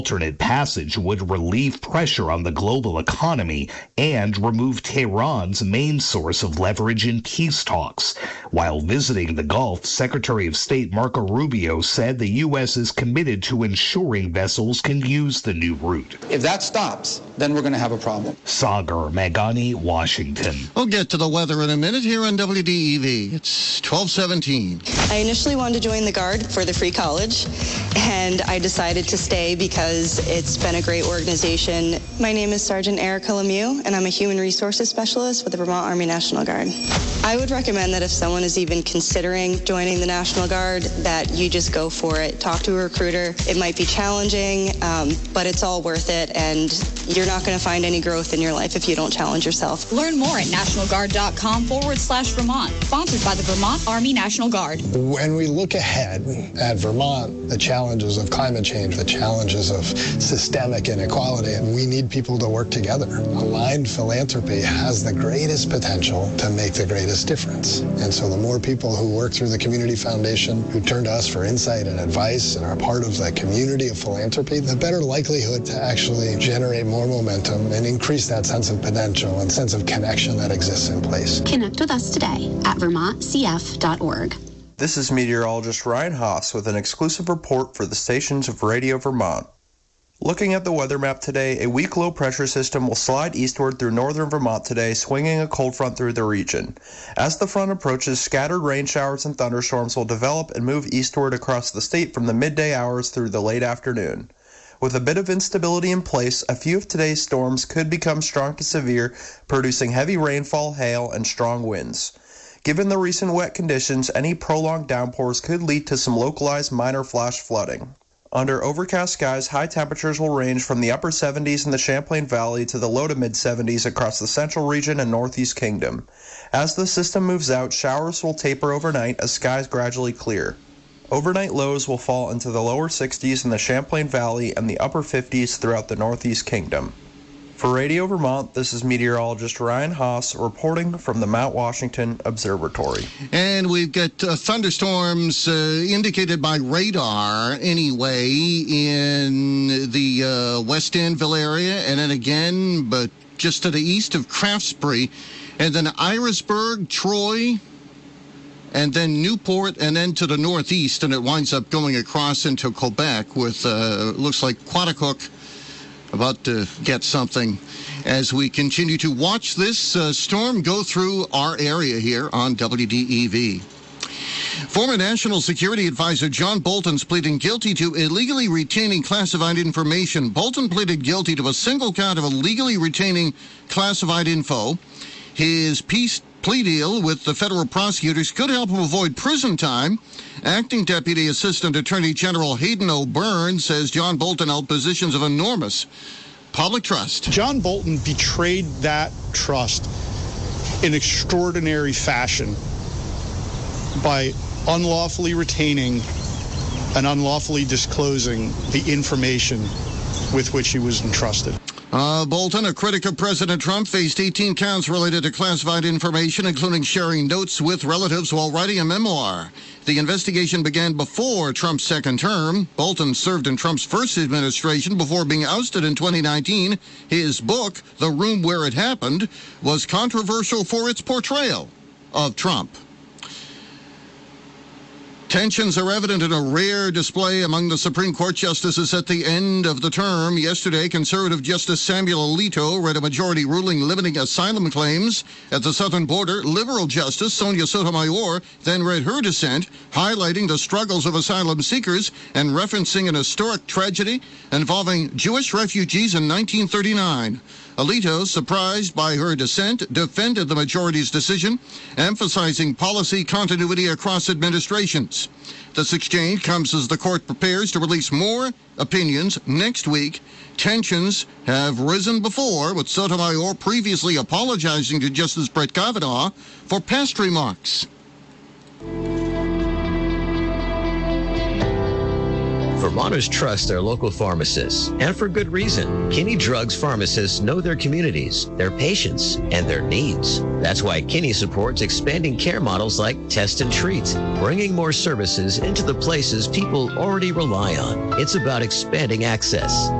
alternate passage would relieve pressure on the global economy and remove Tehran's main source of leverage in peace talks. While visiting the Gulf, Secretary of State Marco Rubio said the U.S. is committed to ensuring vessels can use the new route. If that stops, then we're going to have a problem. Sagar Meghani, Washington. We'll get to the weather in a minute here on WDEV. It's 12:17. I initially wanted to join the Guard for the free college, and I decided to stay because it's been a great organization. My name is Sergeant Erica Lemieux, and I'm a Human Resources Specialist with the Vermont Army National Guard. I would recommend that if someone is even considering joining the National Guard, that you just go for it. Talk to a recruiter. It might be challenging, but it's all worth it, and you're not going to find any growth in your life if you don't challenge yourself. Learn more at nationalguard.com/Vermont, sponsored by the Vermont Army National Guard. When we look ahead at Vermont, the challenges of climate change, the challenges of systemic inequality, and we need people to work together. Aligned philanthropy has the greatest potential to make the greatest difference. And so the more people who work through the Community Foundation, who turn to us for insight and advice and are part of the community of philanthropy, the better likelihood to actually generate more momentum and increase that sense of potential and sense of connection that exists in place. Connect with us today at vermontcf.org. This is meteorologist Ryan Haas with an exclusive report for the stations of Radio Vermont. Looking at the weather map today, a weak low pressure system will slide eastward through northern Vermont today, swinging a cold front through the region. As the front approaches, scattered rain showers and thunderstorms will develop and move eastward across the state from the midday hours through the late afternoon. With a bit of instability in place, a few of today's storms could become strong to severe, producing heavy rainfall, hail, and strong winds. Given the recent wet conditions, any prolonged downpours could lead to some localized minor flash flooding. Under overcast skies, high temperatures will range from the upper 70s in the Champlain Valley to the low to mid 70s across the central region and northeast kingdom. As the system moves out, showers will taper overnight as skies gradually clear. Overnight lows will fall into the lower 60s in the Champlain Valley and the upper 50s throughout the northeast kingdom. For Radio Vermont, this is meteorologist Ryan Haas reporting from the Mount Washington Observatory. And we've got thunderstorms indicated by radar anyway in the West Danville area, and then again, but just to the east of Craftsbury, and then Irisburg, Troy, and then Newport, and then to the northeast, and it winds up going across into Quebec with, looks like Quaticook about to get something as we continue to watch this storm go through our area here on WDEV. Former National Security Advisor John Bolton's pleading guilty to illegally retaining classified information. Bolton pleaded guilty to a single count of illegally retaining classified info. His plea deal with the federal prosecutors could help him avoid prison time. Acting Deputy Assistant Attorney General Hayden O'Byrne says John Bolton held positions of enormous public trust. John Bolton betrayed that trust in extraordinary fashion by unlawfully retaining and unlawfully disclosing the information with which he was entrusted. Bolton, a critic of President Trump, faced 18 counts related to classified information, including sharing notes with relatives while writing a memoir. The investigation began before Trump's second term. Bolton served in Trump's first administration before being ousted in 2019. His book, The Room Where It Happened, was controversial for its portrayal of Trump. Tensions are evident in a rare display among the Supreme Court justices at the end of the term. Yesterday, conservative Justice Samuel Alito read a majority ruling limiting asylum claims at the southern border. Liberal Justice Sonia Sotomayor then read her dissent, highlighting the struggles of asylum seekers and referencing an historic tragedy involving Jewish refugees in 1939. Alito, surprised by her dissent, defended the majority's decision, emphasizing policy continuity across administrations. This exchange comes as the court prepares to release more opinions next week. Tensions have risen before, with Sotomayor previously apologizing to Justice Brett Kavanaugh for past remarks. Vermonters trust their local pharmacists, and for good reason. Kinney Drugs pharmacists know their communities, their patients, and their needs. That's why Kinney supports expanding care models like Test and Treat, bringing more services into the places people already rely on. It's about expanding access.